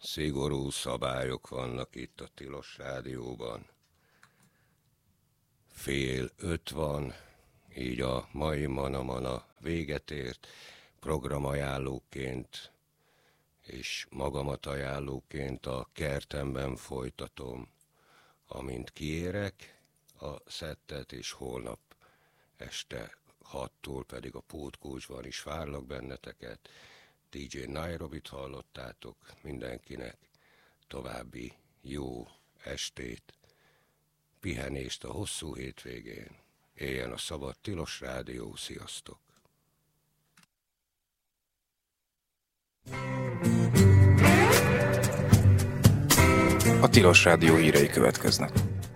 szigorú szabályok vannak itt a Tilos Rádióban. 4:30 van, így a mai Manamana véget ért. Programajánlóként és magamat ajánlóként a kertemben folytatom, amint kiérek a szettet, és holnap este 6-tól pedig a Pótkúcsban is várlak benneteket. DJ Nairobit hallottátok, mindenkinek további jó estét, pihenést a hosszú hétvégén. Éljen a szabad Tilos Rádió, sziasztok! A Tilos Rádió hírei következnek.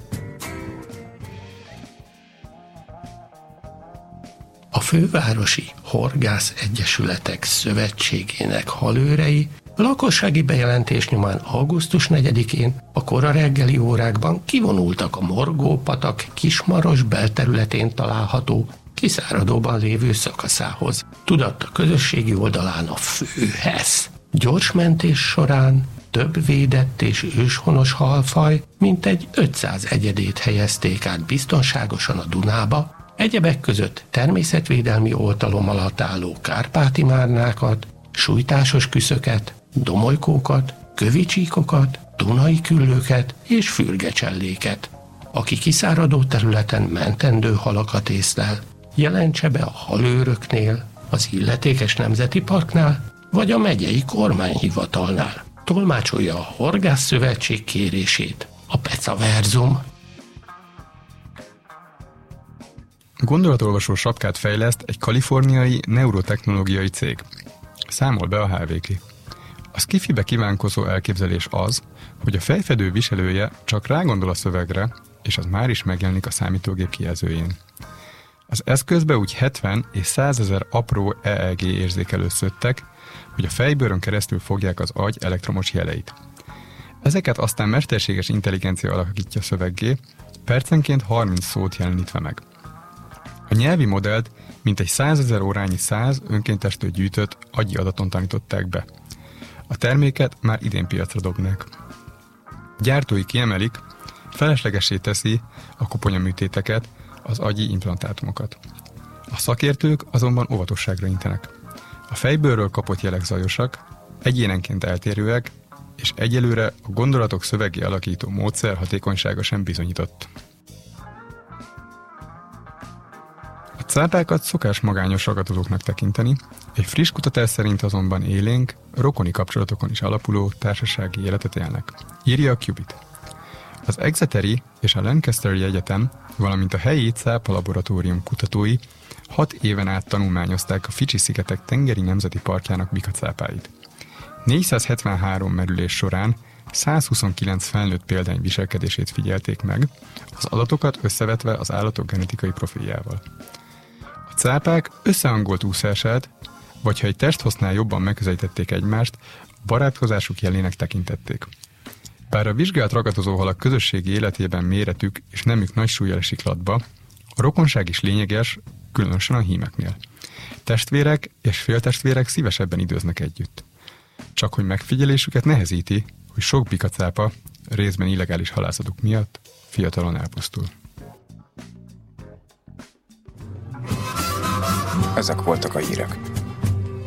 A Fővárosi Horgász Egyesületek Szövetségének halőrei a lakossági bejelentés nyomán augusztus 4-én a kora reggeli órákban kivonultak a Morgó-patak Kismaros belterületén található, kiszáradóban lévő szakaszához. Tudatta közösségi oldalán a Főhesz. Gyors mentés során több védett és őshonos halfaj, mintegy 500 egyedét helyezték át biztonságosan a Dunába, egyebek között természetvédelmi oltalom alatt álló kárpáti márnákat, sújtásos küszöket, domolykókat, kövicsíkokat, dunai küllőket és fürgecselléket. Aki kiszáradó területen mentendő halakat észlel, jelentse be a halőröknél, az illetékes nemzeti parknál vagy a megyei kormányhivatalnál. Tolmácsolja a Horgász Szövetség kérését a Pecaverzum. Gondolatolvasó sapkát fejleszt egy kaliforniai neurotechnológiai cég. Számol be a HVK. A skifibe kívánkozó elképzelés az, hogy a fejfedő viselője csak rágondol a szövegre, és az már is megjelenik a számítógép kijelzőjén. Az eszközbe úgy 70 és 100 000 apró EEG érzékelő szöttek, hogy a fejbőrön keresztül fogják az agy elektromos jeleit. Ezeket aztán mesterséges intelligencia alakítja szöveggé, percenként 30 szót jelenítve meg. A nyelvi modellt mintegy 100 000 órányi 100 önkéntestől gyűjtött agyi adaton tanították be. A terméket már idén piacra dobnák. Gyártói kiemelik, feleslegessé teszi a koponyaműtéteket, az agyi implantátumokat. A szakértők azonban óvatosságra intenek. A fejbőrről kapott jelek zajosak, egyénenként eltérőek, és egyelőre a gondolatok szövegé alakító módszer hatékonysága sem bizonyított. A cápákat szokás magányos ragadozóknak tekinteni, egy friss kutatás szerint azonban élénk, rokoni kapcsolatokon is alapuló társasági életet élnek, írja a Qubit. Az Exeteri és a Lancasteri Egyetem, valamint a helyi cápa laboratórium kutatói 6 éven át tanulmányozták a Fidzsi-szigetek tengeri nemzeti parkjának bikacápáit. 473 merülés során 129 felnőtt példány viselkedését figyelték meg, az adatokat összevetve az állatok genetikai profiljával. A cápák összehangolt úszását, vagy ha egy testhosznál jobban megközelítették egymást, a barátkozásuk jelének tekintették. Bár a vizsgált ragadozóhalak közösségi életében méretük és nemük nagy súllyal esik latba, a rokonság is lényeges, különösen a hímeknél. Testvérek és féltestvérek szívesebben időznek együtt. Csak hogy megfigyelésüket nehezíti, hogy sok bikacápa, részben illegális halászatuk miatt fiatalon elpusztul. Ezek voltak a hírek.